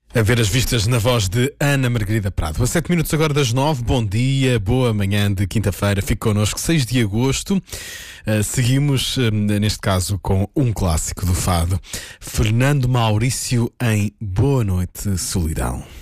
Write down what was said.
A ver as vistas na voz de Ana Margarida Prado. A 7 minutos agora das 9. Bom dia, boa manhã de quinta-feira. Fique connosco, 6 de agosto. Seguimos, neste caso, com um clássico do fado. Fernando Maurício em Boa Noite, Solidão.